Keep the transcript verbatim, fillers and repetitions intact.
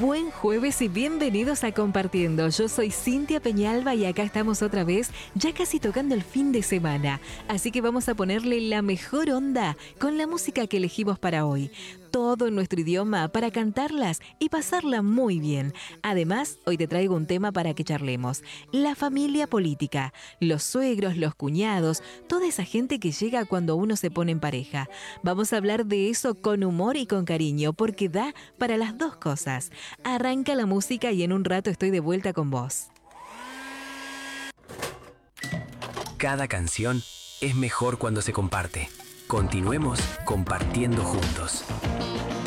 Buen jueves y bienvenidos a Compartiendo. Yo soy Cintia Peñalba y acá estamos otra vez, ya casi tocando el fin de semana. Así que vamos a ponerle la mejor onda con la música que elegimos para hoy. Todo en nuestro idioma para cantarlas y pasarla muy bien. Además, hoy te traigo un tema para que charlemos. La familia política, los suegros, los cuñados, toda esa gente que llega cuando uno se pone en pareja. Vamos a hablar de eso con humor y con cariño, porque da para las dos cosas. Arranca la música y en un rato estoy de vuelta con vos. Cada canción es mejor cuando se comparte. Continuemos compartiendo juntos.